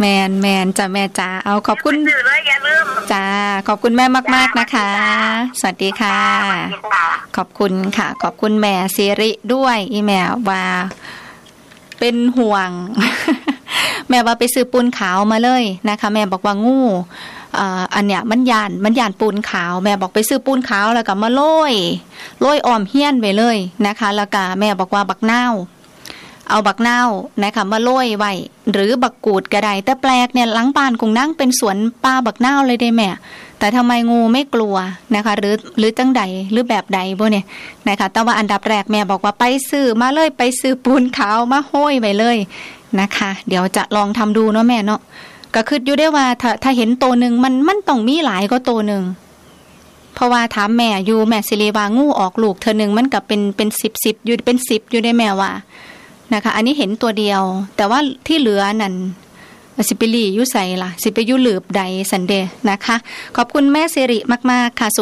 แมนจ้ะแม่จ๋าเอาขอบคุณซื้อเลยอย่าลืมจ้าขอบคุณแม่มากๆนะคะสวัสดีค่ะขอบคุณค่ะขอบคุณแม่สิริด้วยอีแม่ว่าเป็นห่วง แม่ว่าไปซื้อปูนขาวมาเลยนะคะแม่บอกว่างูอันเนี้ยมันย่านปูนขาวแม่บอกไปซื้อปูนขาวแล้วก็มาโรยอ้อมเฮี้ยนไปเลยนะคะแล้วก็แม่บอกว่าบักนาวเอาบักนาวนะคะมาโรยไว้หรือบักกูดก็ได้แต่แปลกเนี่ยหลังบ้านคงนั่งเป็นสวนป่าบักนาวเลยได้แม่แต่ทำไมงูไม่กลัวนะคะหรือจังใดหรือแบบใดบ่เนี่ยนะคะแต่ว่าอันดับแรกแม่บอกว่าไปซื้อมาเลยไปซื้อปูนขาวมาห้อยไว้เลยนะคะเดี๋ยวจะลองทำดูเนาะแม่เนาะก็คิดอยู่ได้ว่าถ้าเห็นตัวหนึ่งมันต้องมีหลายก็ตัวหนึ่งเพราะว่าถามแม่อยู่แม่สิริวางูออกลูกเธอหนึ่งมันกับเป็น10อยู่เป็น10อยู่ได้แม่ว่านะคะอันนี้เห็นตัวเดียวแต่ว่าที่เหลือนั่นสิไปลี่อยู่ใส่ล่ะสิไปอยู่หลืบใดสันเดย์นะคะขอบคุณแม่สิริมากๆค่ะ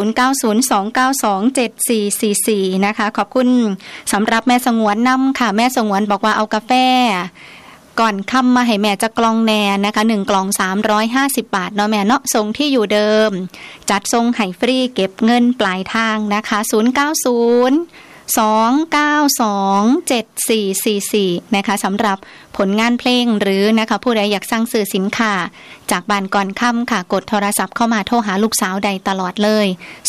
0902927444นะคะขอบคุณสำหรับแม่สงวนนำค่ะแม่สงวนบอกว่าเอากาแฟก่อนค่ำมาให้แม่จะกล่องแน่นะคะ1กล่อง350 บาทเนาะแม่เนาะส่งที่อยู่เดิมจัดส่งให้ฟรีเก็บเงินปลายทางนะคะ0902927444นะคะสำหรับผลงานเพลงหรือนะคะผู้ใดอยากสั่งซื้อสินค้าจากบ้านก่อนค่ำค่ะกดโทรศัพท์เข้ามาโทรหาลูกสาวใดตลอดเลย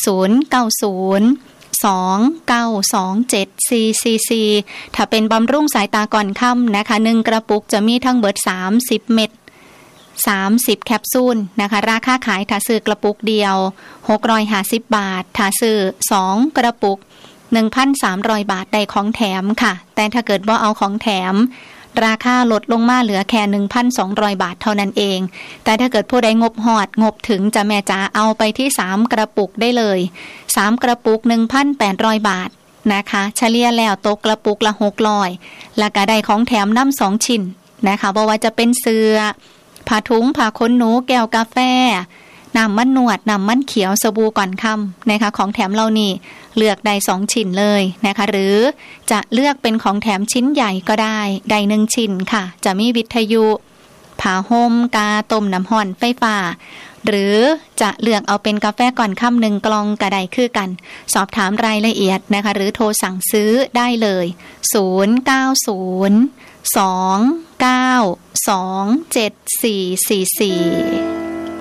0902927444ถ้าเป็นบำรุงสายตาก่อนค่ำนะคะ1กระปุกจะมีทั้งเบิด30 เม็ด30แคปซูลนะคะราคาขายถ้าซื้อกระปุกเดียว650 บาทถ้าซื้อ2กระปุก1,300 บาทได้ของแถมค่ะแต่ถ้าเกิดว่าเอาของแถมราคาลดลงมาเหลือแค่ 1,200 บาทเท่านั้นเองแต่ถ้าเกิดผู้ใดงบฮอดงบถึงจะแม่จ๋าเอาไปที่3กระปุกได้เลย3กระปุก 1,800 บาทนะคะเฉลี่ยแล้วตกกระปุกละ600แล้วก็ได้ของแถมน้ำ2ชิ้นนะคะบ่ว่าจะเป็นเสื้อผ้าถุงผ้าขนหนูแก้วกาแฟน้ำมันนวดน้ำมันเขียวสบู่ก่อนค่ำนะคะของแถมเหล่านี้เลือกได้2ชิ้นเลยนะคะหรือจะเลือกเป็นของแถมชิ้นใหญ่ก็ได้ได้1ชิ้นค่ะจะมีวิทยุผ้าห่มกาต้มน้ำร้อนไฟฟ้าหรือจะเลือกเอาเป็นกาแฟก่อนค่ำ1กล่องก็ได้คือกันสอบถามรายละเอียดนะคะหรือโทรสั่งซื้อได้เลย0902927444